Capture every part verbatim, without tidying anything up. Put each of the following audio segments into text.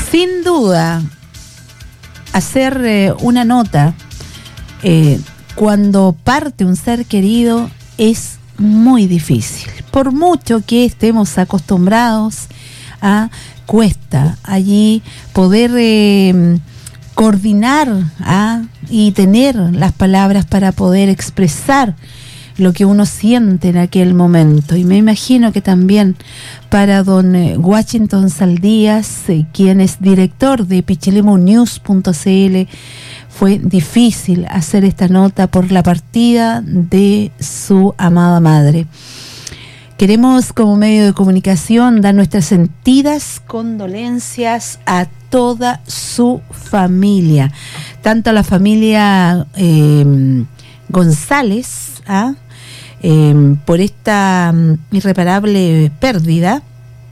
Sin duda, hacer eh, una nota eh, cuando parte un ser querido es muy difícil. Por mucho que estemos acostumbrados a, cuesta allí poder eh, coordinar a, y tener las palabras para poder expresar lo que uno siente en aquel momento. Y me imagino que también para don eh, Washington Saldías, eh, quien es director de pichilemu news punto ce ele, fue difícil hacer esta nota por la partida de su amada madre. Queremos, como medio de comunicación, dar nuestras sentidas condolencias a toda su familia, tanto a la familia eh, González, ¿ah? Eh, por esta um, irreparable pérdida,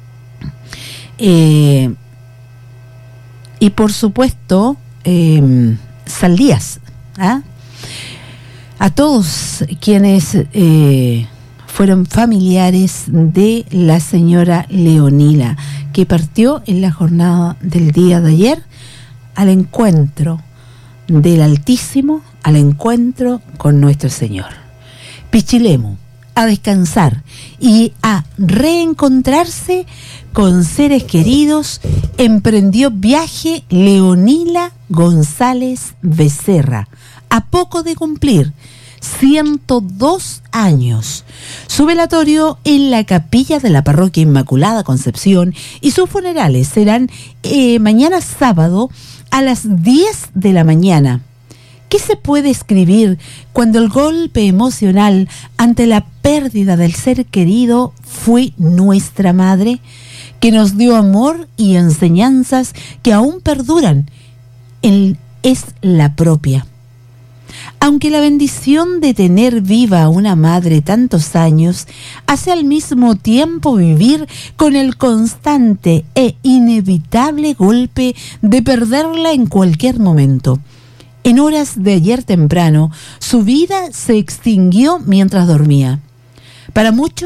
eh, y por supuesto eh, Saldías, ¿ah? A todos quienes eh, fueron familiares de la señora Leonila, que partió en la jornada del día de ayer al encuentro del Altísimo, al encuentro con nuestro Señor. Pichilemu, a descansar y a reencontrarse con seres queridos, emprendió viaje Leonila González Becerra, a poco de cumplir ciento dos años. Su velatorio en la capilla de la parroquia Inmaculada Concepción y sus funerales serán eh, mañana sábado a las diez de la mañana. ¿Qué se puede escribir cuando el golpe emocional ante la pérdida del ser querido fue nuestra madre, que nos dio amor y enseñanzas que aún perduran? Él es la propia. Aunque la bendición de tener viva a una madre tantos años hace al mismo tiempo vivir con el constante e inevitable golpe de perderla en cualquier momento. En horas de ayer temprano, su vida se extinguió mientras dormía. Para muchos,